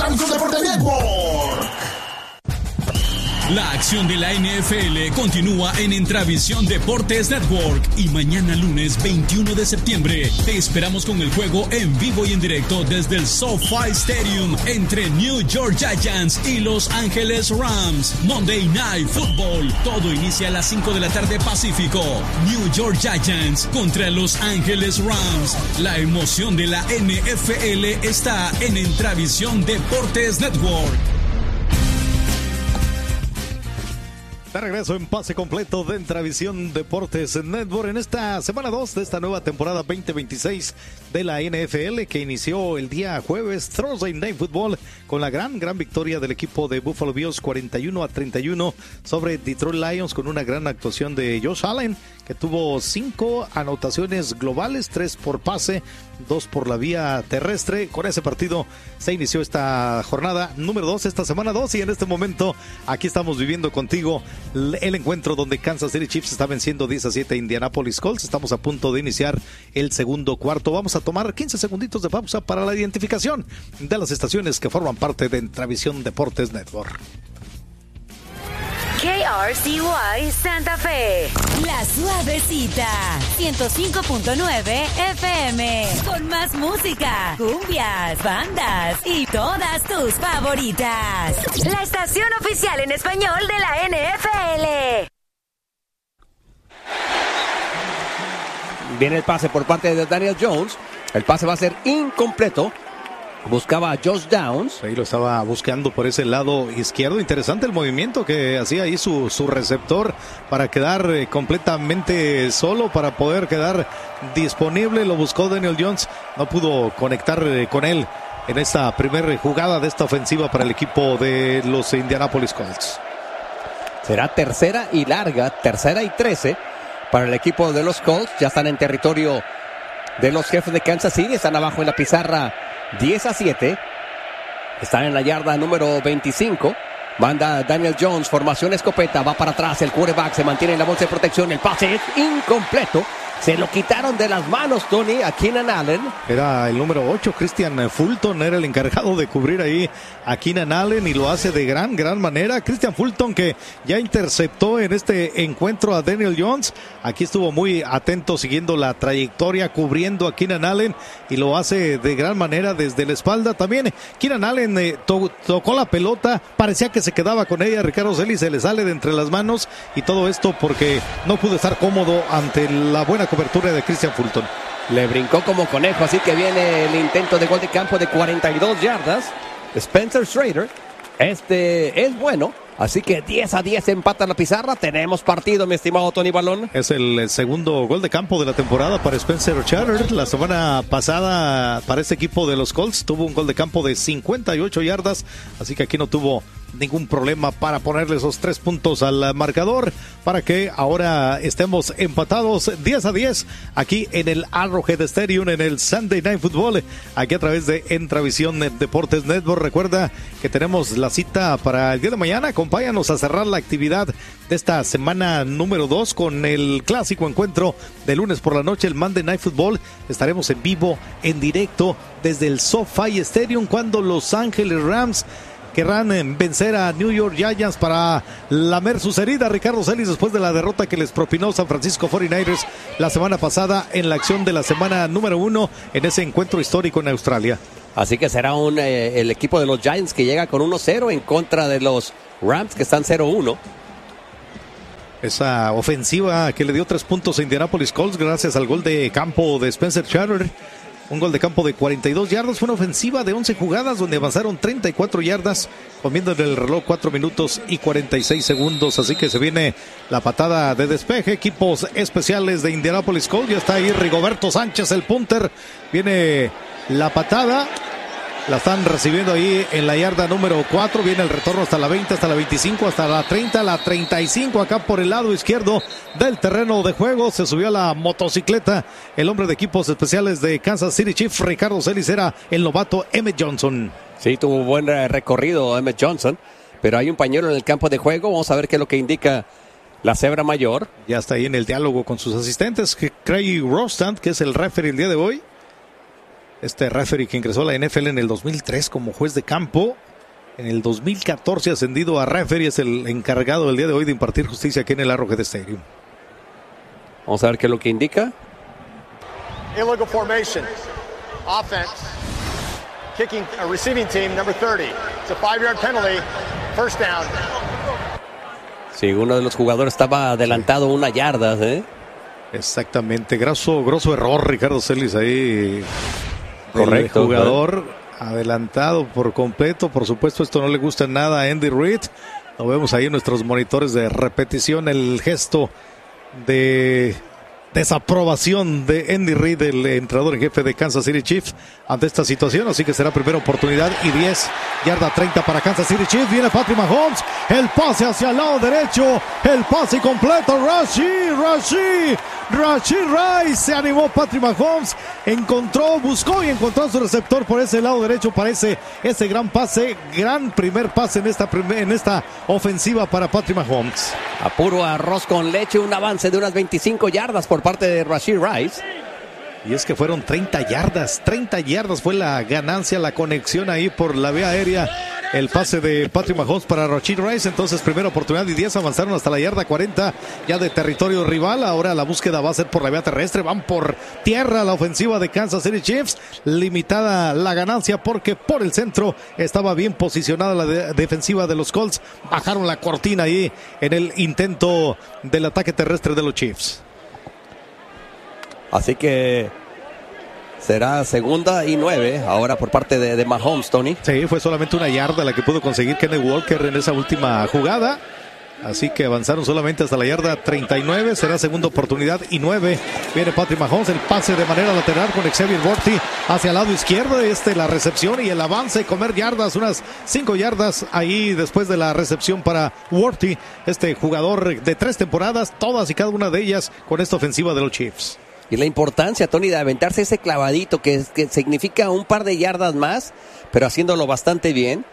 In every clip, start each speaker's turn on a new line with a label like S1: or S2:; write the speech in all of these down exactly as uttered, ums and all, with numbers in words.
S1: Travisión Deportes Network.
S2: La acción de la N F L continúa en Entravisión Deportes Network y mañana lunes veintiuno de septiembre te esperamos con el juego en vivo y en directo desde el SoFi Stadium entre New York Giants y Los Ángeles Rams. Monday Night Football. Todo inicia a las cinco de la tarde Pacífico. New York Giants contra Los Ángeles Rams. La emoción de la N F L está en Entravisión Deportes Network.
S3: De regreso en pase completo de Entravisión Deportes Network en esta semana dos de esta nueva temporada veinte veintiséis de la N F L que inició el día jueves, Thursday Night Football, con la gran, gran victoria del equipo de Buffalo Bills cuarenta y uno a treinta y uno sobre Detroit Lions, con una gran actuación de Josh Allen, que tuvo cinco anotaciones globales, tres por pase, dos por la vía terrestre. Con ese partido se inició esta jornada número dos, esta semana dos, y en este momento aquí estamos viviendo contigo el encuentro donde Kansas City Chiefs está venciendo diez a siete a Indianapolis Colts. Estamos a punto de iniciar el segundo cuarto. Vamos a tomar quince segunditos de pausa para la identificación de las estaciones que forman parte de Entravisión Deportes Network.
S4: K R C Y Santa Fe, La Suavecita, ciento cinco punto nueve F M, con más música, cumbias, bandas y todas tus favoritas. La estación oficial en español de la N F L.
S5: Viene el pase por parte de Daniel Jones. El pase va a ser incompleto. Buscaba a Josh Downs.
S3: Ahí lo estaba buscando por ese lado izquierdo. Interesante el movimiento que hacía ahí su, su receptor para quedar eh, completamente solo, para poder quedar disponible. Lo buscó Daniel Jones. No pudo conectar eh, con él en esta primera jugada de esta ofensiva para el equipo de los Indianapolis Colts.
S5: Será tercera y larga, tercera y trece para el equipo de los Colts. Ya están en territorio de los jefes de Kansas City. Están abajo en la pizarra diez a siete. Están en la yarda número veinticinco. Manda Daniel Jones, formación escopeta, va para atrás, el quarterback se mantiene en la bolsa de protección, el pase es incompleto. Se lo quitaron de las manos, Tony, a Keenan Allen.
S3: Era el número ocho, Christian Fulton, era el encargado de cubrir ahí a Keenan Allen y lo hace de gran, gran manera. Christian Fulton, que ya interceptó en este encuentro a Daniel Jones. Aquí estuvo muy atento, siguiendo la trayectoria, cubriendo a Keenan Allen y lo hace de gran manera desde la espalda. También Keenan Allen eh, to- tocó la pelota, parecía que se quedaba con ella. Ricardo Celis se le sale de entre las manos y todo esto porque no pudo estar cómodo ante la buena cobertura de Christian Fulton.
S5: Le brincó como conejo, así que viene el intento de gol de campo de cuarenta y dos yardas. Spencer Schrader, este es bueno, así que diez a diez empata la pizarra. Tenemos partido, mi estimado Tony Balón.
S3: Es el segundo gol de campo de la temporada para Spencer Schrader. La semana pasada para este equipo de los Colts tuvo un gol de campo de cincuenta y ocho yardas, así que aquí no tuvo ningún problema para ponerle esos tres puntos al marcador para que ahora estemos empatados diez a diez aquí en el Arrowhead Stadium, en el Sunday Night Football, aquí a través de Entravisión Deportes Network. Recuerda que tenemos la cita para el día de mañana. Acompáñanos a cerrar la actividad de esta semana número dos con el clásico encuentro de lunes por la noche, el Monday Night Football. Estaremos en vivo, en directo desde el SoFi Stadium, cuando Los Ángeles Rams querrán vencer a New York Giants para lamer sus heridas. Ricardo Celis, después de la derrota que les propinó San Francisco cuarenta y nueve ers la semana pasada en la acción de la semana número uno en ese encuentro histórico en Australia.
S5: Así que será un, eh, el equipo de los Giants que llega con uno cero en contra de los Rams que están cero uno.
S3: Esa ofensiva que le dio tres puntos a Indianapolis Colts gracias al gol de campo de Spencer Schrader. Un gol de campo de cuarenta y dos yardas. Fue una ofensiva de once jugadas donde avanzaron treinta y cuatro yardas, comiendo en el reloj cuatro minutos y cuarenta y seis segundos. Así que se viene la patada de despeje. Equipos especiales de Indianapolis Colts. Ya está ahí Rigoberto Sánchez, el punter. Viene la patada. La están recibiendo ahí en la yarda número cuatro. Viene el retorno hasta la veinte, hasta la veinticinco, hasta la treinta, la treinta y cinco. Acá por el lado izquierdo del terreno de juego. Se subió a la motocicleta el hombre de equipos especiales de Kansas City Chiefs, Ricardo Celis, era el novato Emmett Johnson.
S5: Sí, tuvo buen recorrido Emmett Johnson, pero hay un pañuelo en el campo de juego. Vamos a ver qué es lo que indica la cebra mayor.
S3: Ya está ahí en el diálogo con sus asistentes. Craig Rostand, que es el referee el día de hoy. Este referee que ingresó a la N F L en el dos mil tres como juez de campo. En el dos mil catorce ascendido a referee, es el encargado el día de hoy de impartir justicia aquí en el Arrowhead Stadium.
S5: Vamos a ver qué es lo que indica.
S1: Illegal formation. Offense. Kicking, uh, receiving team, number thirty. It's a five-yard penalty. First down.
S5: Sí, uno de los jugadores estaba adelantado una yarda, ¿eh?
S3: Exactamente. Grosso, grosso error, Ricardo Celis ahí.
S5: Correcto.
S3: El jugador adelantado por completo. Por supuesto, esto no le gusta nada a Andy Reid. Lo vemos ahí en nuestros monitores de repetición. El gesto de desaprobación de Andy Reid, el entrenador en jefe de Kansas City Chiefs, ante esta situación. Así que será primera oportunidad y diez, yarda treinta para Kansas City Chiefs. Viene Patrick Mahomes, el pase hacia el lado derecho, el pase completo. Rashee, Rashee, Rashee Rice, se animó Patrick Mahomes, encontró, buscó y encontró a su receptor por ese lado derecho para ese, ese gran pase, gran primer pase en esta, en esta ofensiva para Patrick Mahomes.
S5: A puro arroz con leche, un avance de unas veinticinco yardas por parte de Rashee Rice.
S3: Y es que fueron treinta yardas, treinta yardas fue la ganancia, la conexión ahí por la vía aérea. El pase de Patrick Mahomes para Rashee Rice. Entonces primera oportunidad y diez, avanzaron hasta la yarda cuarenta ya de territorio rival. Ahora la búsqueda va a ser por la vía terrestre, van por tierra la ofensiva de Kansas City Chiefs. Limitada la ganancia porque por el centro estaba bien posicionada la de- defensiva de los Colts. Bajaron la cortina ahí en el intento del ataque terrestre de los Chiefs.
S5: Así que será segunda y nueve ahora por parte de, de Mahomes, Tony.
S3: Sí, fue solamente una yarda la que pudo conseguir Kenneth Walker en esa última jugada. Así que avanzaron solamente hasta la yarda treinta y nueve. Será segunda oportunidad y nueve. Viene Patrick Mahomes, el pase de manera lateral con Xavier Worthy hacia el lado izquierdo. Este la recepción y el avance, comer yardas, unas cinco yardas ahí después de la recepción para Worthy. Este jugador de tres temporadas, todas y cada una de ellas con esta ofensiva de los Chiefs.
S5: Y la importancia, Tony, de aventarse ese clavadito que, que significa un par de yardas más, pero haciéndolo bastante bien.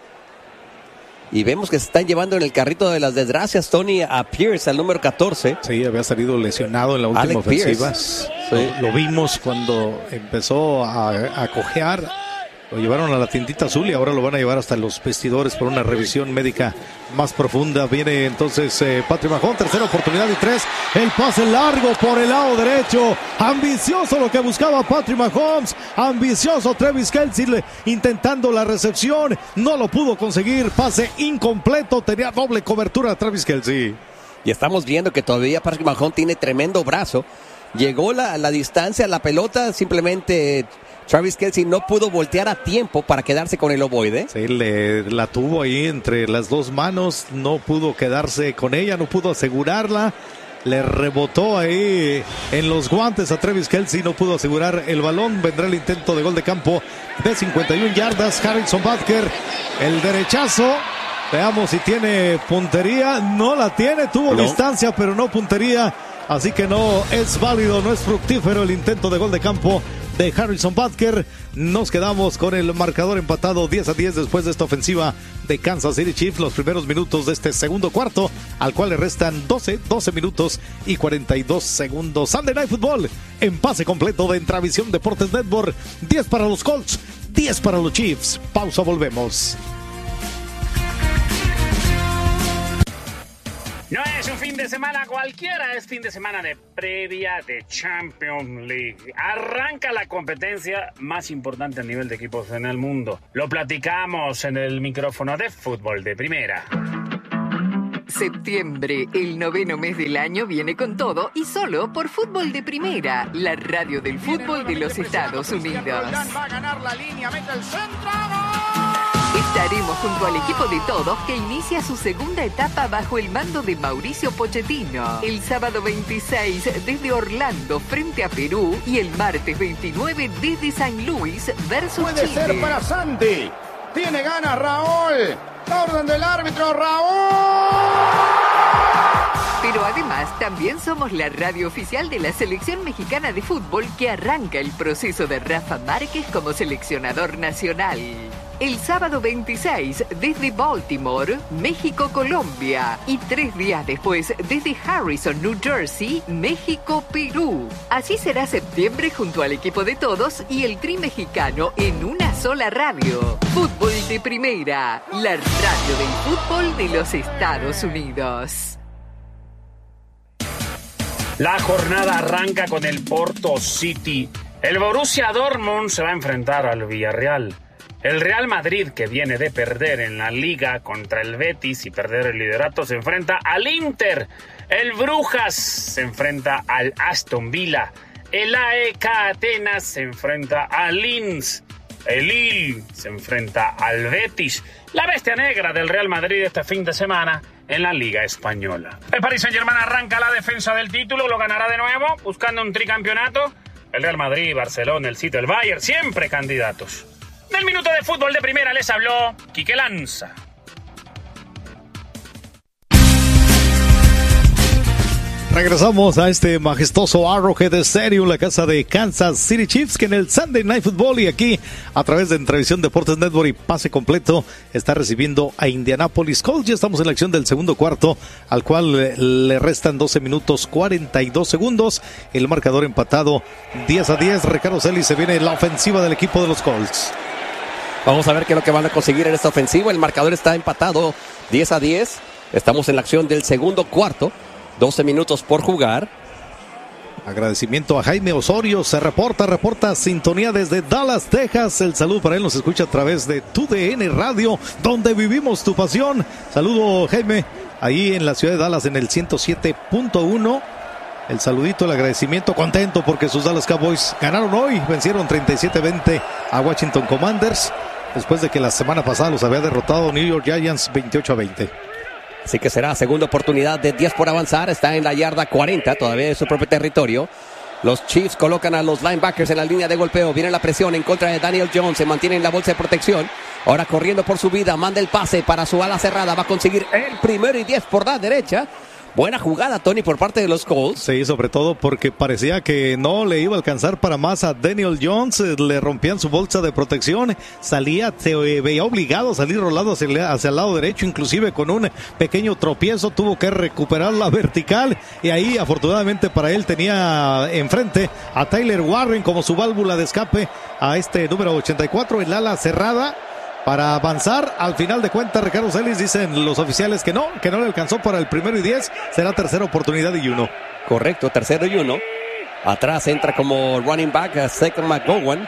S5: Y vemos que se están llevando en el carrito de las desgracias, Tony, a Pierce, al número catorce.
S3: Sí, había salido lesionado en la última
S5: Alec
S3: ofensiva.
S5: Pierce.
S3: Lo,
S5: Sí.
S3: lo vimos cuando empezó a, a cojear. Lo llevaron a la tiendita azul y ahora lo van a llevar hasta los vestidores por una revisión médica más profunda. Viene entonces eh, Patrick Mahomes, tercera oportunidad y tres. El pase largo por el lado derecho. Ambicioso lo que buscaba Patrick Mahomes. Ambicioso Travis Kelce le- intentando la recepción. No lo pudo conseguir. Pase incompleto. Tenía doble cobertura Travis Kelce.
S5: Y estamos viendo que todavía Patrick Mahomes tiene tremendo brazo. Llegó la, la distancia, la pelota, simplemente Travis Kelce no pudo voltear a tiempo para quedarse con el ovoide.
S3: Sí, le, la tuvo ahí entre las dos manos, no pudo quedarse con ella, no pudo asegurarla, le rebotó ahí en los guantes a Travis Kelce, no pudo asegurar el balón. Vendrá el intento de gol de campo de cincuenta y una yardas. Harrison Butker, el derechazo, veamos si tiene puntería, no la tiene, tuvo
S5: No.
S3: distancia pero no puntería, así que no es válido, no es fructífero el intento de gol de campo de Harrison Butker. Nos quedamos con el marcador empatado diez a diez después de esta ofensiva de Kansas City Chiefs. Los primeros minutos de este segundo cuarto, al cual le restan doce, doce minutos y cuarenta y dos segundos. Sunday Night Football en pase completo de Entravisión Deportes Network. diez para los Colts, diez para los Chiefs. Pausa, volvemos.
S6: No es un fin de semana cualquiera, es fin de semana de previa de Champions League. Arranca la competencia más importante a nivel de equipos en el mundo. Lo platicamos en el micrófono de Fútbol de Primera.
S7: Septiembre, el noveno mes del año, viene con todo y solo por Fútbol de Primera, la radio del fútbol de los Estados Unidos.
S1: Va a ganar la línea, mete el centro.
S7: Estaremos junto al equipo de todos que inicia su segunda etapa bajo el mando de Mauricio Pochettino. El sábado veintiséis desde Orlando frente a Perú y el martes veintinueve desde San Luis versus
S1: Puede
S7: Chile.
S1: ser para Santi. Tiene ganas Raúl. La orden del árbitro, Raúl.
S7: Pero además también somos la radio oficial de la selección mexicana de fútbol que arranca el proceso de Rafa Márquez como seleccionador nacional. El sábado veintiséis desde Baltimore, México-Colombia. Y tres días después desde Harrison, New Jersey, México-Perú. Así será septiembre junto al equipo de todos y el Tri mexicano en una sola radio. Fútbol de Primera, la radio del fútbol de los Estados Unidos.
S6: La jornada arranca con el Porto City. El Borussia Dortmund se va a enfrentar al Villarreal. El Real Madrid, que viene de perder en la Liga contra el Betis y perder el liderato, se enfrenta al Inter. El Brujas se enfrenta al Aston Villa. El A E K Atenas se enfrenta al Linz. El Lille se enfrenta al Betis. La bestia negra del Real Madrid este fin de semana en la Liga Española. El Paris Saint-Germain arranca la defensa del título, lo ganará de nuevo, buscando un tricampeonato. El Real Madrid, Barcelona, el City, el Bayern, siempre candidatos. Del Minuto de Fútbol de Primera les habló Quique Lanza.
S3: Regresamos a este majestuoso Arrowhead Stadium, la casa de Kansas City Chiefs, que en el Sunday Night Football y aquí a través de Entrevisión Deportes Network y Pase Completo está recibiendo a Indianapolis Colts. Ya estamos en la acción del segundo cuarto, al cual le restan doce minutos cuarenta y dos segundos. El marcador empatado diez a diez. Ricardo Celis, se viene la ofensiva del equipo de los Colts.
S5: Vamos a ver qué es lo que van a conseguir en esta ofensiva. El marcador está empatado diez a diez. Estamos en la acción del segundo cuarto. doce minutos por jugar.
S3: Agradecimiento a Jaime Osorio. Se reporta, reporta sintonía desde Dallas, Texas. El saludo para él nos escucha a través de Tu D N Radio, donde vivimos tu pasión. Saludo, Jaime, ahí en la ciudad de Dallas en el ciento siete punto uno. El saludito, el agradecimiento, contento porque sus Dallas Cowboys ganaron hoy. Vencieron treinta y siete veinte a Washington Commanders, después de que la semana pasada los había derrotado New York Giants veintiocho a veinte.
S5: Así que será segunda oportunidad de diez por avanzar. Está en la yarda cuarenta, todavía en su propio territorio. Los Chiefs colocan a los linebackers en la línea de golpeo. Viene la presión en contra de Daniel Jones. Se mantiene en la bolsa de protección. Ahora corriendo por su vida. Manda el pase para su ala cerrada. Va a conseguir el primero y diez por la derecha. Buena jugada, Tony, por parte de los Colts.
S3: Sí, sobre todo porque parecía que no le iba a alcanzar para más a Daniel Jones. Le rompían su bolsa de protección. Salía, se veía obligado a salir rolado hacia el, hacia el lado derecho, inclusive con un pequeño tropiezo. Tuvo que recuperar la vertical. Y ahí, afortunadamente para él, tenía enfrente a Tyler Warren como su válvula de escape a este número ochenta y cuatro, el ala cerrada. Para avanzar, al final de cuentas, Ricardo Celis, dicen los oficiales que no, que no le alcanzó para el primero y diez. Será tercera oportunidad y uno.
S5: Correcto, tercero y uno. Atrás entra como running back a Second McGowan.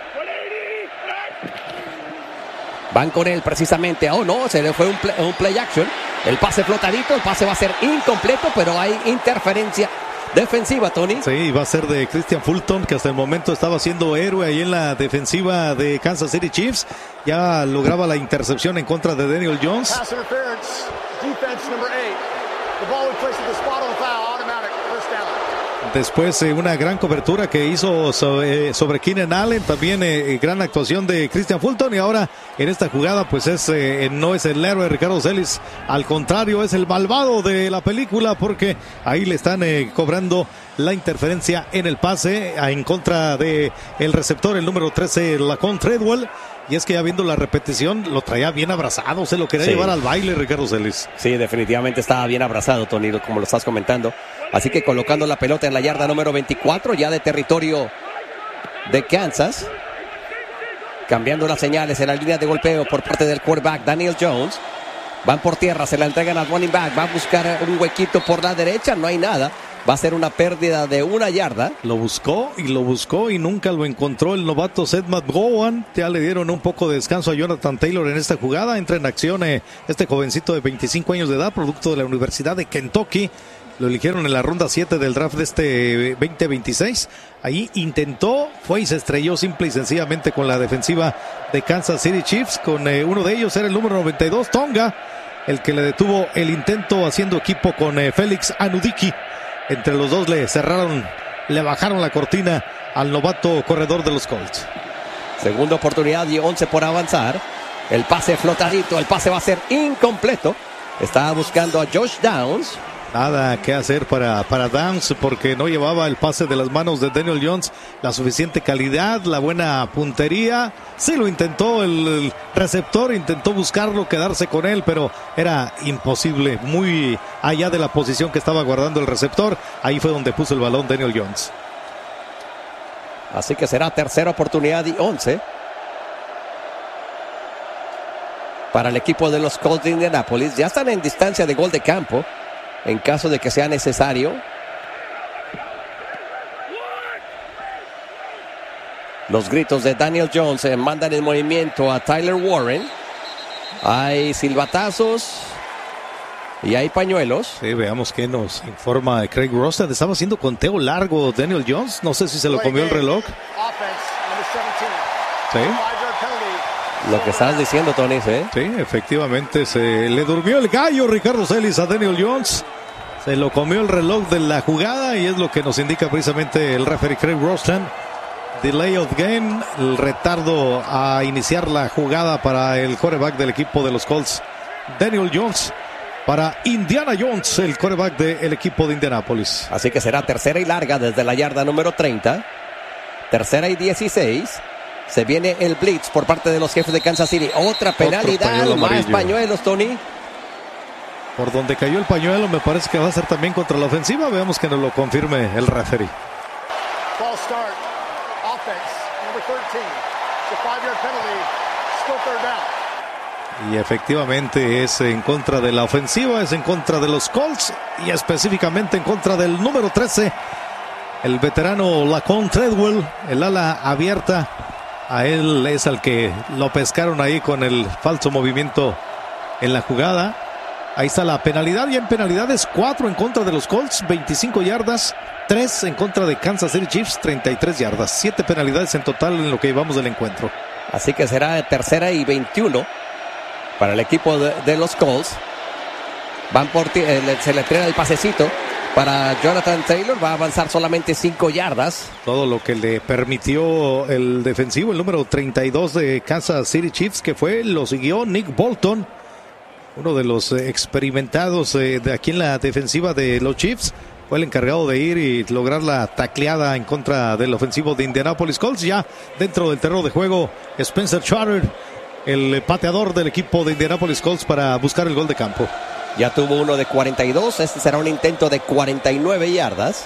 S5: Van con él precisamente. Oh no, se le fue un play, un play action. El pase flotadito, el pase va a ser incompleto, pero hay interferencia defensiva, Tony.
S3: Sí, va a ser de Christian Fulton, que hasta el momento estaba siendo héroe ahí en la defensiva de Kansas City Chiefs. Ya lograba la intercepción en contra de Daniel Jones. Después eh, una gran cobertura que hizo sobre, sobre Keenan Allen, también eh, gran actuación de Christian Fulton, y ahora en esta jugada pues es eh, no es el héroe Ricardo Celis, al contrario es el malvado de la película, porque ahí le están eh, cobrando la interferencia en el pase en contra de el receptor, el número trece, Laquan Treadwell. Y es que ya viendo la repetición, lo traía bien abrazado, se lo quería sí. llevar al baile, Ricardo Celis.
S5: Sí, definitivamente estaba bien abrazado, Tony, como lo estás comentando. Así que colocando la pelota en la yarda número veinticuatro, ya de territorio de Kansas. Cambiando las señales en la línea de golpeo por parte del quarterback Daniel Jones. Van por tierra, se la entregan al running back, va a buscar un huequito por la derecha, no hay nada. Va a ser una pérdida de una yarda.
S3: Lo buscó y lo buscó y nunca lo encontró el novato Seth McGowan. Ya le dieron un poco de descanso a Jonathan Taylor en esta jugada. Entra en acción eh, este jovencito de veinticinco años de edad, producto de la Universidad de Kentucky. Lo eligieron en la ronda siete del draft de este veinte veintiséis. Ahí intentó, fue y se estrelló simple y sencillamente con la defensiva de Kansas City Chiefs. Con eh, uno de ellos era el número noventa y dos, Tonga, el que le detuvo el intento haciendo equipo con eh, Félix Anudiki. Entre los dos le cerraron, le bajaron la cortina al novato corredor de los Colts.
S5: Segunda oportunidad y once por avanzar. El pase flotadito, el pase va a ser incompleto. Está buscando a Josh Downs.
S3: Nada que hacer para, para Downs porque no llevaba el pase de las manos de Daniel Jones, la suficiente calidad, la buena puntería. Sí lo intentó el, el receptor, intentó buscarlo, quedarse con él, pero era imposible, muy allá de la posición que estaba guardando el receptor. Ahí fue donde puso el balón Daniel Jones.
S5: Así que será tercera oportunidad y once para el equipo de los Colts de Indianapolis. Ya están en distancia de gol de campo en caso de que sea necesario. Los gritos de Daniel Jones eh, mandan en movimiento a Tyler Warren. Hay silbatazos y hay pañuelos.
S3: Sí, veamos qué nos informa Craig Rostad. Estaba haciendo conteo largo Daniel Jones. No sé si se lo comió el reloj. Sí.
S5: Lo que estás diciendo, Tony, ¿eh?
S3: Sí, efectivamente se le durmió el gallo Ricardo Celis a Daniel Jones. Se lo comió el reloj de la jugada y es lo que nos indica precisamente el referee Craig Rostad. Delay of game, el retardo a iniciar la jugada para el quarterback del equipo de los Colts, Daniel Jones, para Indiana Jones, el quarterback del equipo de Indianapolis.
S5: Así que será tercera y larga desde la yarda número treinta. Tercera y dieciséis. Se viene el blitz por parte de los jefes de Kansas City. Otra penalidad, pañuelo más amarillo. Pañuelos, Tony.
S3: Por donde cayó el pañuelo, me parece que va a ser también contra la ofensiva. Veamos que nos lo confirme el referee.
S1: Ball start, offense, number thirteen. It's a five-yard penalty, still third down.
S3: Y efectivamente es en contra de la ofensiva, es en contra de los Colts y específicamente en contra del número trece, el veterano Laquan Treadwell, el ala abierta. A él es al que lo pescaron ahí con el falso movimiento en la jugada. Ahí está la penalidad, y en penalidades cuatro en contra de los Colts, veinticinco yardas, tres en contra de Kansas City Chiefs, treinta y tres yardas, siete penalidades en total en lo que llevamos del encuentro.
S5: Así que será tercera y veintiuno para el equipo de, de los Colts. Van por ti, eh, se le trae el pasecito para Jonathan Taylor, va a avanzar solamente cinco yardas.
S3: Todo lo que le permitió el defensivo, el número treinta y dos de Kansas City Chiefs, que fue, lo siguió Nick Bolton, uno de los experimentados eh, de aquí en la defensiva de los Chiefs. Fue el encargado de ir y lograr la tacleada en contra del ofensivo de Indianapolis Colts. Ya dentro del terreno de juego, Spencer Charter, el pateador del equipo de Indianapolis Colts, para buscar el gol de campo.
S5: Ya tuvo uno de cuarenta y dos, este será un intento de cuarenta y nueve yardas.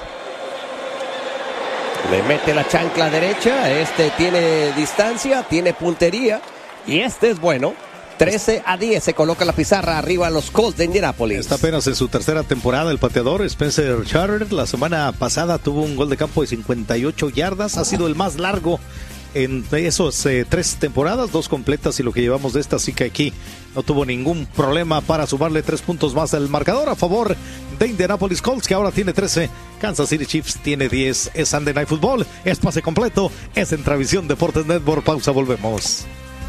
S5: Le mete la chancla derecha, este tiene distancia, tiene puntería y este es bueno. trece a diez se coloca la pizarra arriba a los Colts de Indianapolis.
S3: Está apenas en su tercera temporada el pateador Spencer Charter. La semana pasada tuvo un gol de campo de cincuenta y ocho yardas, ha sido el más largo en esos eh, tres temporadas, dos completas y lo que llevamos de esta, así que aquí no tuvo ningún problema para sumarle tres puntos más al marcador a favor de Indianapolis Colts, que ahora tiene trece, Kansas City Chiefs tiene diez. Es Sunday Night Football, es pase completo, es en Travisión Deportes Network. Pausa, volvemos.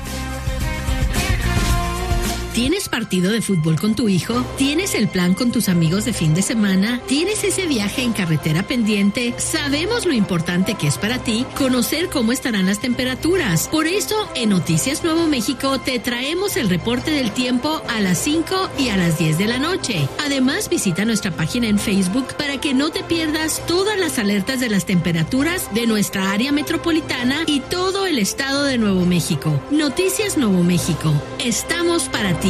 S8: ¿Tienes partido de fútbol con tu hijo? ¿Tienes el plan con tus amigos de fin de semana? ¿Tienes ese viaje en carretera pendiente? Sabemos lo importante que es para ti conocer cómo estarán las temperaturas. Por eso, en Noticias Nuevo México te traemos el reporte del tiempo a las cinco y a las diez de la noche. Además, visita nuestra página en Facebook para que no te pierdas todas las alertas de las temperaturas de nuestra área metropolitana y todo el estado de Nuevo México. Noticias Nuevo México. Estamos para ti.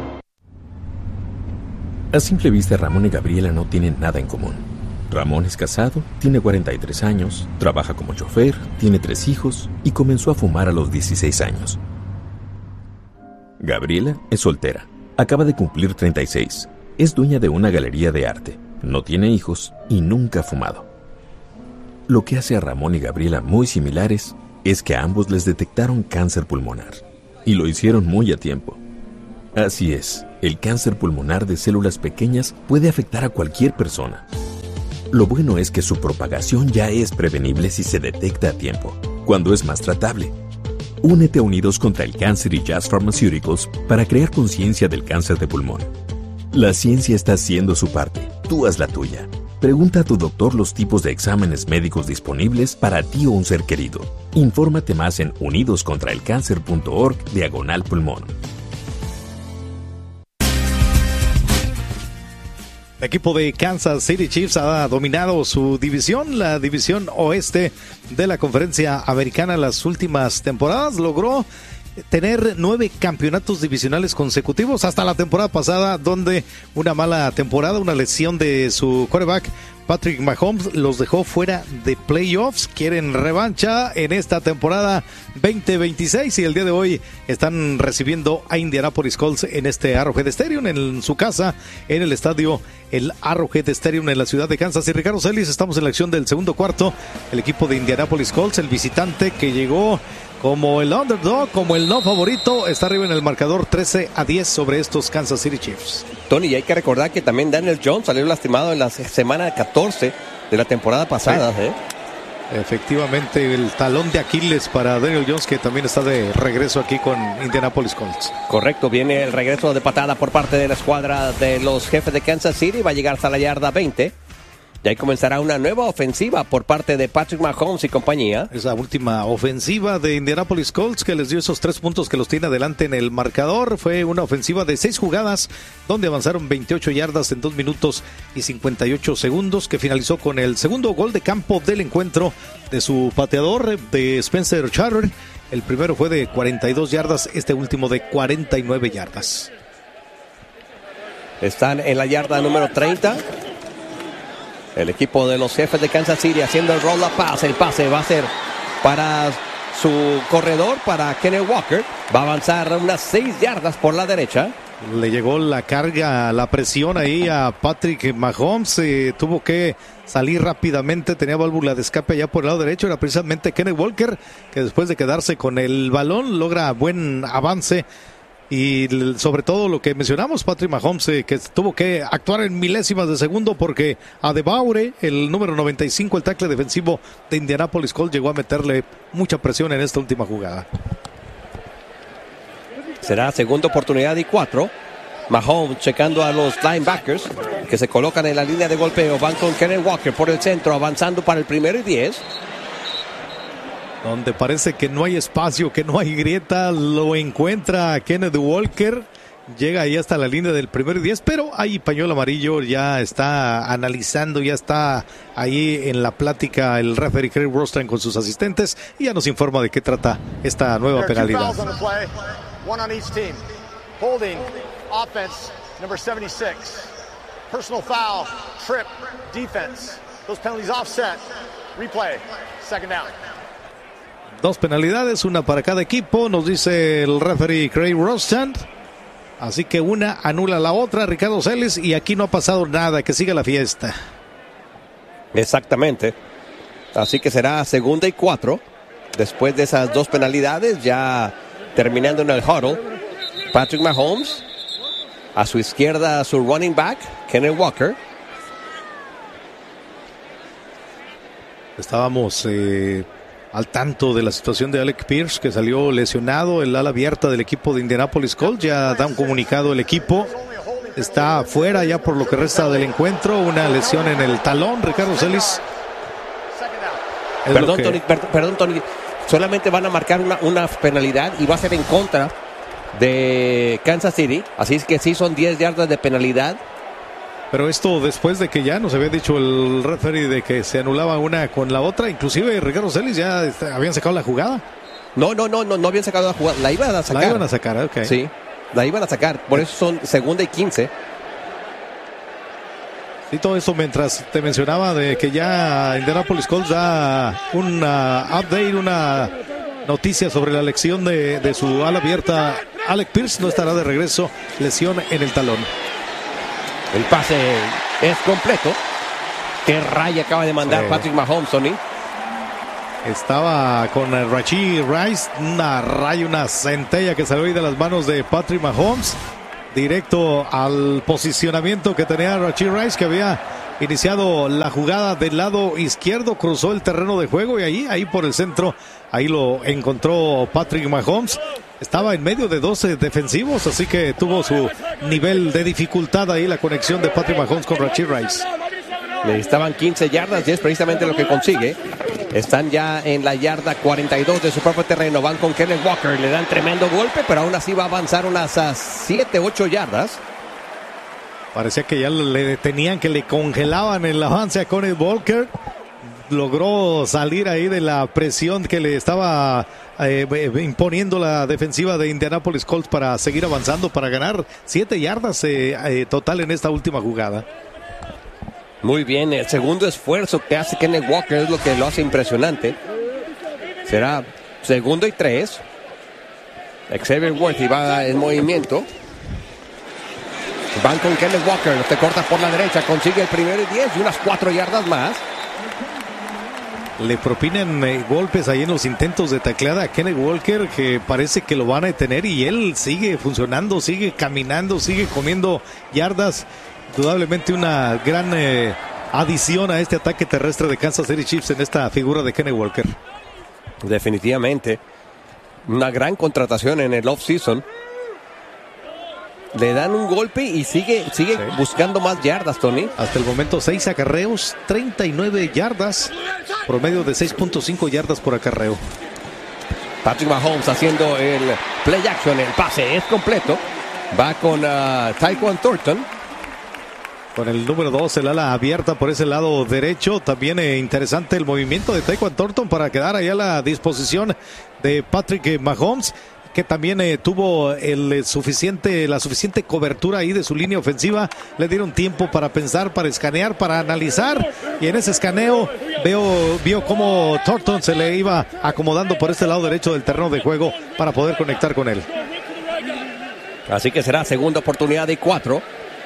S9: A simple vista, Ramón y Gabriela no tienen nada en común. Ramón es casado, tiene cuarenta y tres años, trabaja como chofer, tiene tres hijos y comenzó a fumar a los dieciséis años. Gabriela es soltera, acaba de cumplir treinta y seis, es dueña de una galería de arte, no tiene hijos y nunca ha fumado. Lo que hace a Ramón y Gabriela muy similares es que a ambos les detectaron cáncer pulmonar y lo hicieron muy a tiempo. Así es, el cáncer pulmonar de células pequeñas puede afectar a cualquier persona. Lo bueno es que su propagación ya es prevenible si se detecta a tiempo, cuando es más tratable. Únete a Unidos contra el Cáncer y Jazz Pharmaceuticals para crear conciencia del cáncer de pulmón. La ciencia está haciendo su parte, tú haz la tuya. Pregunta a tu doctor los tipos de exámenes médicos disponibles para ti o un ser querido. Infórmate más en unidoscontraelcáncer.org diagonal pulmón.
S3: El equipo de Kansas City Chiefs ha dominado su división, la división oeste de la Conferencia Americana las últimas temporadas. Logró tener nueve campeonatos divisionales consecutivos hasta la temporada pasada, donde una mala temporada, una lesión de su quarterback Patrick Mahomes los dejó fuera de playoffs. Quieren revancha en esta temporada veinte veintiséis y el día de hoy están recibiendo a Indianapolis Colts en este Arrowhead Stadium, en su casa, en el estadio el Arrowhead Stadium en la ciudad de Kansas. Y Ricardo Celis, estamos en la acción del segundo cuarto. El equipo de Indianapolis Colts, el visitante que llegó como el underdog, como el no favorito, está arriba en el marcador trece a diez sobre estos Kansas City Chiefs.
S5: Tony, y hay que recordar que también Daniel Jones salió lastimado en la semana catorce de la temporada pasada. Sí. ¿eh?
S3: Efectivamente, el talón de Aquiles para Daniel Jones, que también está de regreso aquí con Indianapolis Colts.
S5: Correcto, viene el regreso de patada por parte de la escuadra de los Jefes de Kansas City, va a llegar hasta la yarda veinte. Y ahí comenzará una nueva ofensiva por parte de Patrick Mahomes y compañía.
S3: Esa última ofensiva de Indianapolis Colts que les dio esos tres puntos que los tiene adelante en el marcador. Fue una ofensiva de seis jugadas donde avanzaron veintiocho yardas en dos minutos y cincuenta y ocho segundos, que finalizó con el segundo gol de campo del encuentro de su pateador, de Spencer Charter. El primero fue de cuarenta y dos yardas, este último de cuarenta y nueve yardas.
S5: Están en la yarda número treinta. El equipo de los Jefes de Kansas City haciendo el roll-up pass. El pase va a ser para su corredor, para Kenneth Walker. Va a avanzar unas seis yardas por la derecha.
S3: Le llegó la carga, la presión ahí a Patrick Mahomes. Eh, tuvo que salir rápidamente. Tenía válvula de escape allá por el lado derecho. Era precisamente Kenneth Walker, que después de quedarse con el balón logra buen avance. Y sobre todo lo que mencionamos, Patrick Mahomes, eh, que tuvo que actuar en milésimas de segundo porque Adebaure, el número noventa y cinco, el tackle defensivo de Indianapolis Colts, llegó a meterle mucha presión en esta última jugada.
S5: Será segunda oportunidad y cuatro. Mahomes checando a los linebackers que se colocan en la línea de golpeo. Van con Kenneth Walker por el centro, avanzando para el primero y diez.
S3: Donde parece que no hay espacio, que no hay grieta, lo encuentra Kenneth Walker, llega ahí hasta la línea del primero y diez, pero ahí pañuelo amarillo, ya está analizando, ya está ahí en la plática el referee Craig Rostran con sus asistentes y ya nos informa de qué trata esta nueva penalidad.
S1: One on each team. Holding, offense, number seventy-six. Personal foul, trip, defense. Those penalties offset. Replay, second down.
S3: Dos penalidades, una para cada equipo, nos dice el referee Craig Rostran. Así que una anula la otra, Ricardo Celis, y aquí no ha pasado nada, que siga la fiesta.
S5: Exactamente. Así que será segunda y cuatro. Después de esas dos penalidades, ya terminando en el huddle, Patrick Mahomes. A su izquierda, su running back, Kenneth Walker.
S3: Estábamos eh, al tanto de la situación de Alec Pierce, que salió lesionado, el ala abierta del equipo de Indianapolis Colts. Ya da un comunicado el equipo. Está fuera ya por lo que resta del encuentro. Una lesión en el talón, Ricardo Celis.
S5: Perdón, que... Tony, per, perdón, Tony. Solamente van a marcar una, una penalidad y va a ser en contra de Kansas City. Así es que sí son diez yardas de penalidad.
S3: Pero esto después de que ya nos había dicho el referee de que se anulaba una con la otra. Inclusive Ricardo Celis ya está, habían sacado la jugada.
S5: No, no, no, no, no habían sacado la jugada. La iban a sacar.
S3: La iban a sacar, ok.
S5: Sí, la iban a sacar. Por eso son segunda y quince.
S3: Y todo eso mientras te mencionaba de que ya Indianapolis Colts da una update, una noticia sobre la lesión de, de su ala abierta. Alec Pierce no estará de regreso, lesión en el talón.
S5: El pase es completo. Qué raya acaba de mandar sí. Patrick Mahomes, Tony.
S3: Estaba con Rashee Rice, una raya, una centella que salió ahí de las manos de Patrick Mahomes. Directo al posicionamiento que tenía Rashee Rice, que había iniciado la jugada del lado izquierdo, cruzó el terreno de juego y ahí, ahí por el centro, ahí lo encontró Patrick Mahomes. Estaba en medio de doce defensivos, así que tuvo su nivel de dificultad ahí la conexión de Patrick Mahomes con Rashee Rice.
S5: Necesitaban quince yardas y es precisamente lo que consigue. Están ya en la yarda cuarenta y dos de su propio terreno. Van con Kenneth Walker, le dan tremendo golpe, pero aún así va a avanzar unas siete, ocho yardas.
S3: Parecía que ya le detenían, que le congelaban el avance a Kenneth Walker. Logró salir ahí de la presión que le estaba eh, imponiendo la defensiva de Indianapolis Colts para seguir avanzando, para ganar siete yardas eh, eh, total en esta última jugada.
S5: Muy bien, el segundo esfuerzo que hace Kenneth Walker es lo que lo hace impresionante. Será segundo y tres. Xavier Worthy va en movimiento. Van con Kenneth Walker, te corta por la derecha, consigue el primero y diez y unas cuatro yardas más.
S3: Le propinan eh, golpes ahí en los intentos de tacleada a Kenneth Walker, que parece que lo van a detener, y él sigue funcionando, sigue caminando, sigue comiendo yardas. Indudablemente una gran eh, adición a este ataque terrestre de Kansas City Chiefs en esta figura de Kenneth Walker.
S5: Definitivamente una gran contratación en el off-season. Le dan un golpe y sigue, sigue sí. buscando más yardas, Tony.
S3: Hasta el momento seis acarreos, treinta y nueve yardas, promedio de seis punto cinco yardas por acarreo.
S5: Patrick Mahomes haciendo el play action, el pase es completo. Va con uh, Tyquan Thornton.
S3: Con el número dos, el ala abierta por ese lado derecho. También eh, interesante el movimiento de Tyquan Thornton para quedar ahí a la disposición de Patrick Mahomes, que también eh, tuvo el eh, suficiente, la suficiente cobertura ahí de su línea ofensiva. Le dieron tiempo para pensar, para escanear, para analizar, y en ese escaneo veo, vio cómo Thornton se le iba acomodando por este lado derecho del terreno de juego para poder conectar con él.
S5: Así que será segunda oportunidad y cuatro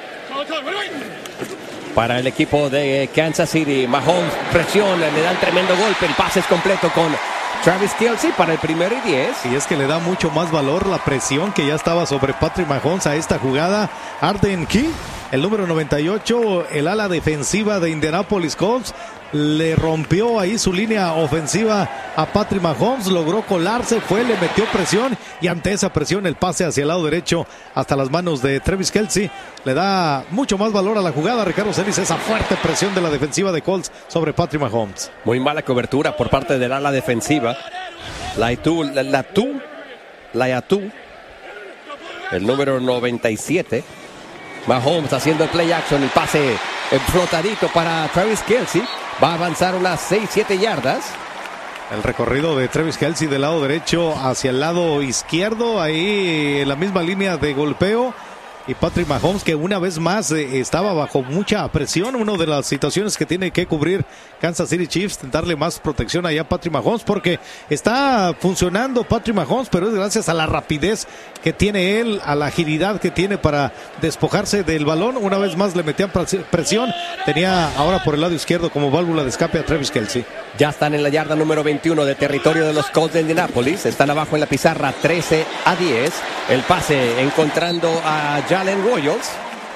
S5: para el equipo de Kansas City. Mahomes presiona, le dan tremendo golpe, el pase es completo con Travis Kelce para el primero y diez.
S3: Y es que le da mucho más valor la presión que ya estaba sobre Patrick Mahomes a esta jugada. Arden Key, el número noventa y ocho, el ala defensiva de Indianapolis Colts, le rompió ahí su línea ofensiva a Patrick Mahomes, logró colarse, fue, le metió presión, y ante esa presión el pase hacia el lado derecho hasta las manos de Travis Kelce le da mucho más valor a la jugada, Ricardo Celis, esa fuerte presión de la defensiva de Colts sobre Patrick Mahomes.
S5: Muy mala cobertura por parte del ala defensiva. Laitu, la, la tú, Laiatu, el número noventa y siete. Mahomes haciendo el play action, el pase flotadito para Travis Kelce. Va a avanzar unas seis siete yardas.
S3: El recorrido de Travis Kelce del lado derecho hacia el lado izquierdo, ahí en la misma línea de golpeo. Y Patrick Mahomes, que una vez más eh, estaba bajo mucha presión. Una de las situaciones que tiene que cubrir Kansas City Chiefs, darle más protección allá a Patrick Mahomes, porque está funcionando Patrick Mahomes, pero es gracias a la rapidez que tiene él, a la agilidad que tiene para despojarse del balón. Una vez más le metían presión. Tenía ahora por el lado izquierdo como válvula de escape a Travis Kelce.
S5: Ya están en la yarda número veintiuno de territorio de los Colts de Indianapolis. Están abajo en la pizarra trece a diez. El pase encontrando a Jalen Royals.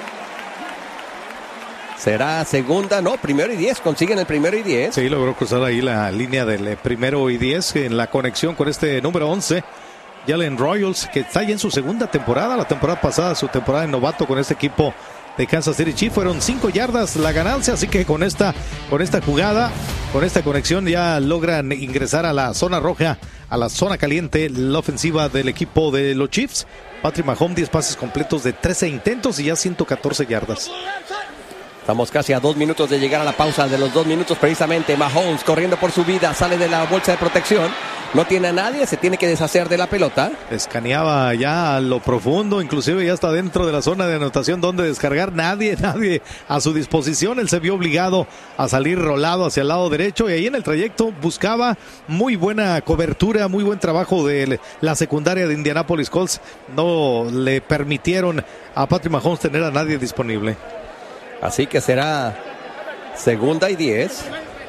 S5: Será segunda, no, primero y diez. Consiguen el primero y diez.
S3: Sí, logró cruzar ahí la línea del primero y diez en la conexión con este número once. Jalen Royals, que está ya en su segunda temporada. La temporada pasada, su temporada de novato con este equipo de Kansas City Chiefs, fueron cinco yardas la ganancia, así que con esta, con esta jugada, con esta conexión ya logran ingresar a la zona roja, a la zona caliente, la ofensiva del equipo de los Chiefs. Patrick Mahomes, diez pases completos de trece intentos y ya ciento catorce yardas.
S5: Estamos casi a dos minutos de llegar a la pausa de los dos minutos precisamente. Mahomes corriendo por su vida, sale de la bolsa de protección. No tiene a nadie, se tiene que deshacer de la pelota.
S3: Escaneaba ya a lo profundo, inclusive ya está dentro de la zona de anotación donde descargar. Nadie, nadie a su disposición. Él se vio obligado a salir rolado hacia el lado derecho y ahí en el trayecto buscaba muy buena cobertura, muy buen trabajo de la secundaria de Indianapolis Colts. No le permitieron a Patrick Mahomes tener a nadie disponible.
S5: Así que será segunda y diez.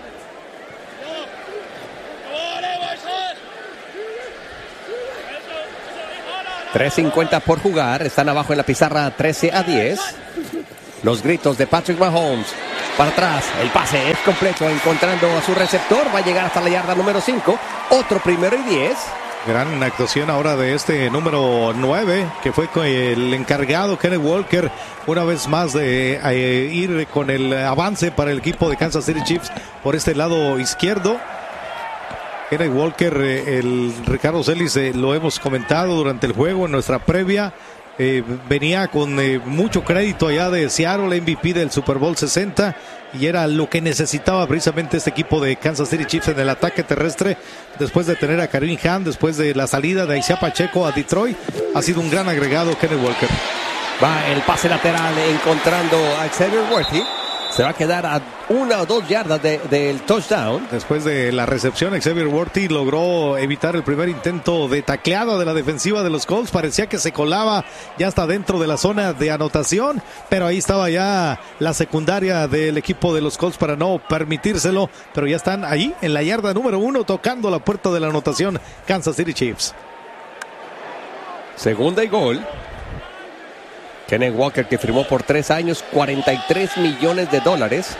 S5: tres cincuenta por jugar. Están abajo en la pizarra trece a diez. Los gritos de Patrick Mahomes. Para atrás. El pase es completo. Encontrando a su receptor. Va a llegar hasta la yarda número cinco. Otro primero y diez.
S3: Gran actuación ahora de este número nueve, que fue el encargado, Kenneth Walker, una vez más de eh, ir con el avance para el equipo de Kansas City Chiefs por este lado izquierdo. Kenneth Walker, eh, el Ricardo Celis, eh, lo hemos comentado durante el juego en nuestra previa. eh, venía con eh, mucho crédito allá de Seattle, M V P del Super Bowl sesenta, y era lo que necesitaba precisamente este equipo de Kansas City Chiefs en el ataque terrestre. Después de tener a Kareem Hunt, después de la salida de Isaiah Pacheco a Detroit, ha sido un gran agregado Kenneth Walker.
S5: Va el pase lateral encontrando a Xavier Worthy. Se va a quedar a una o dos yardas de, del touchdown.
S3: Después de la recepción, Xavier Worthy logró evitar el primer intento de tacleada de la defensiva de los Colts. Parecía que se colaba ya hasta dentro de la zona de anotación, pero ahí estaba ya la secundaria del equipo de los Colts para no permitírselo. Pero ya están ahí en la yarda número uno, tocando la puerta de la anotación Kansas City Chiefs.
S5: Segunda y gol. Kenneth Walker, que firmó por tres años, cuarenta y tres millones de dólares.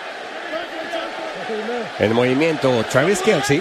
S5: En movimiento, Travis Kelce.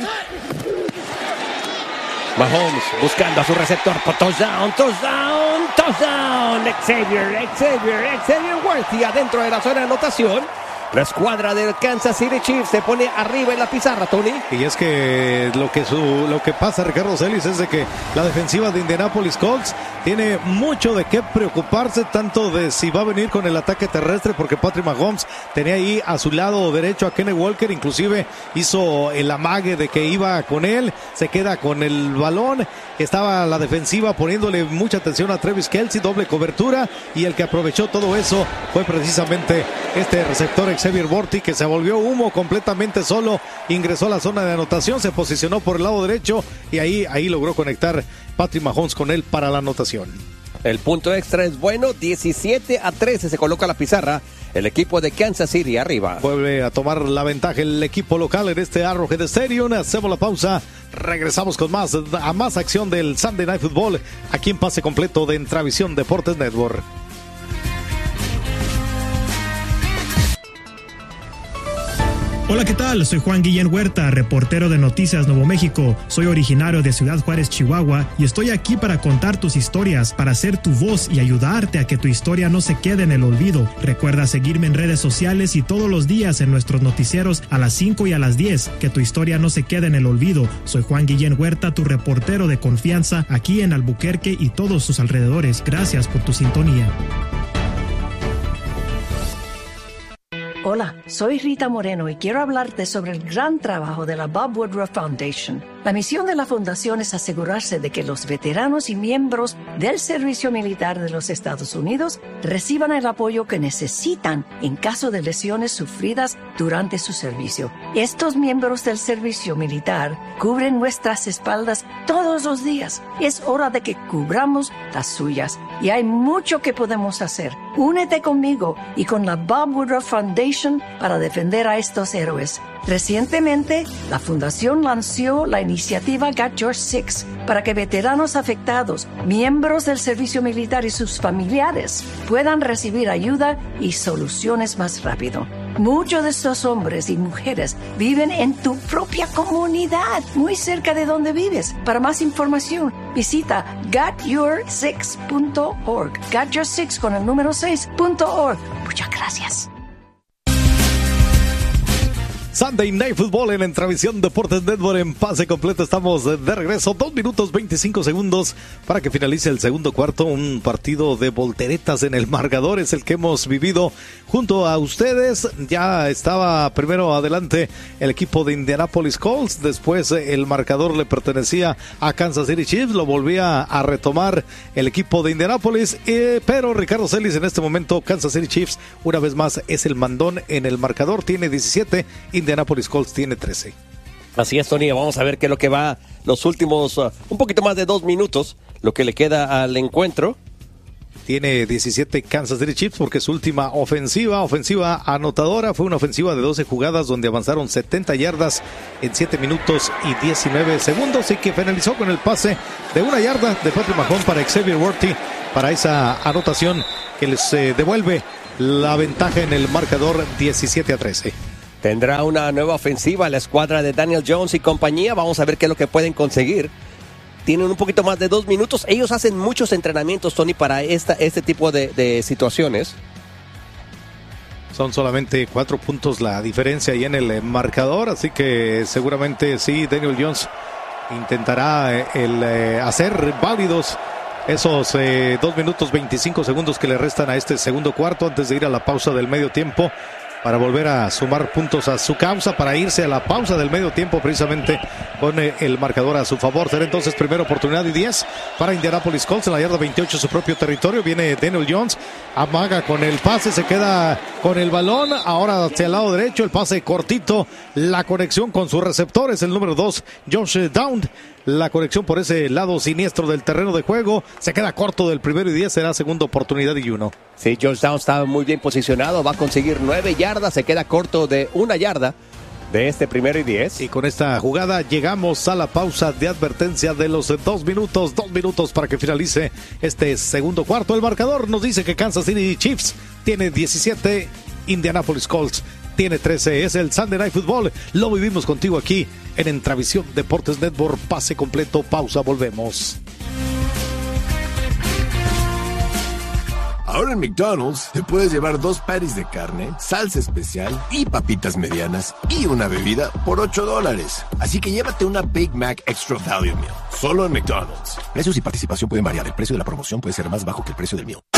S5: Mahomes buscando a su receptor. Touchdown, touchdown, touchdown. Xavier, Xavier, Xavier Worthy adentro de la zona de anotación. La escuadra del Kansas City Chiefs se pone arriba en la pizarra, Tony.
S3: Y es que lo que, su, lo que pasa, Ricardo Celis, es de que la defensiva de Indianapolis Colts tiene mucho de qué preocuparse, tanto de si va a venir con el ataque terrestre, porque Patrick Mahomes tenía ahí a su lado derecho a Kenneth Walker, inclusive hizo el amague de que iba con él, se queda con el balón. Estaba la defensiva poniéndole mucha atención a Travis Kelce, doble cobertura, y el que aprovechó todo eso fue precisamente este receptor Xavier Worthy, que se volvió humo completamente solo, ingresó a la zona de anotación, se posicionó por el lado derecho y ahí, ahí logró conectar Patrick Mahomes con él para la anotación.
S5: El punto extra es bueno, diecisiete a trece se coloca la pizarra. El equipo de Kansas City arriba.
S3: Vuelve a tomar la ventaja el equipo local en este Arrowhead Stadium. Hacemos la pausa. Regresamos con más, a más acción del Sunday Night Football aquí en Pase Completo de Entravisión Deportes Network.
S10: Hola, ¿qué tal? Soy Juan Guillén Huerta, reportero de Noticias Nuevo México. Soy originario de Ciudad Juárez, Chihuahua, y estoy aquí para contar tus historias, para ser tu voz y ayudarte a que tu historia no se quede en el olvido. Recuerda seguirme en redes sociales y todos los días en nuestros noticieros a las cinco y a las diez. Que tu historia no se quede en el olvido. Soy Juan Guillén Huerta, tu reportero de confianza aquí en Albuquerque y todos sus alrededores. Gracias por tu sintonía.
S11: Hola, soy Rita Moreno y quiero hablarte sobre el gran trabajo de la Bob Woodruff Foundation. La misión de la fundación es asegurarse de que los veteranos y miembros del servicio militar de los Estados Unidos reciban el apoyo que necesitan en caso de lesiones sufridas durante su servicio. Estos miembros del servicio militar cubren nuestras espaldas todos los días. Es hora de que cubramos las suyas y hay mucho que podemos hacer. Únete conmigo y con la Bob Woodruff Foundation para defender a estos héroes. Recientemente, la Fundación lanzó la iniciativa Got Your Six para que veteranos afectados, miembros del servicio militar y sus familiares puedan recibir ayuda y soluciones más rápido. Muchos de estos hombres y mujeres viven en tu propia comunidad, muy cerca de donde vives. Para más información, visita got your six punto org. Got Your Six con el número seis punto org. Muchas gracias.
S3: Sunday Night Football en Entravisión Deportes Network en Pase Completo. Estamos de regreso, dos minutos veinticinco segundos para que finalice el segundo cuarto. Un partido de volteretas en el marcador es el que hemos vivido junto a ustedes. Ya estaba primero adelante el equipo de Indianapolis Colts, después el marcador le pertenecía a Kansas City Chiefs, lo volvía a retomar el equipo de Indianapolis, eh, pero Ricardo Celis, en este momento Kansas City Chiefs una vez más es el mandón en el marcador, tiene diecisiete, Indianapolis Colts tiene trece.
S5: Así es, Tony, vamos a ver qué es lo que va los últimos, uh, un poquito más de dos minutos, lo que le queda al encuentro.
S3: Tiene diecisiete Kansas City Chiefs porque su última ofensiva, ofensiva anotadora, fue una ofensiva de doce jugadas donde avanzaron setenta yardas en siete minutos y diecinueve segundos y que finalizó con el pase de una yarda de Patrick Mahomes para Xavier Worthy para esa anotación que les eh, devuelve la ventaja en el marcador diecisiete a trece.
S5: Tendrá una nueva ofensiva la escuadra de Daniel Jones y compañía. Vamos a ver qué es lo que pueden conseguir. Tienen un poquito más de dos minutos. Ellos hacen muchos entrenamientos, Tony, para esta, este tipo de, de situaciones.
S3: Son solamente cuatro puntos la diferencia ahí en el marcador, así que seguramente sí, Daniel Jones intentará el, eh, hacer válidos esos eh, dos minutos veinticinco segundos que le restan a este segundo cuarto antes de ir a la pausa del medio tiempo, para volver a sumar puntos a su causa, para irse a la pausa del medio tiempo precisamente con eh, el marcador a su favor. Será entonces primera oportunidad y diez para Indianapolis Colts en la yarda veintiocho, su propio territorio. Viene Daniel Jones, amaga con el pase, se queda con el balón, ahora hacia el lado derecho, el pase cortito, la conexión con su receptor es el número dos, Josh Dowd. La conexión por ese lado siniestro del terreno de juego, se queda corto del primero y diez, será segunda oportunidad y uno.
S5: Sí, Josh Dowd está muy bien posicionado, va a conseguir nueve yardas, se queda corto de una yarda de este primero y diez.
S3: Y con esta jugada llegamos a la pausa de advertencia de los dos minutos, dos minutos para que finalice este segundo cuarto. El marcador nos dice que Kansas City Chiefs tiene diecisiete, Indianapolis Colts tiene trece. Es el Sunday Night Football, lo vivimos contigo aquí en Entravisión Deportes Network. Pase completo, pausa, volvemos.
S12: Ahora en McDonald's te puedes llevar dos patties de carne, salsa especial y papitas medianas y una bebida por ocho dólares. Así que llévate una Big Mac Extra Value Meal, solo en McDonald's. Precios y participación pueden variar. El precio de la promoción puede ser más bajo que el precio del meal.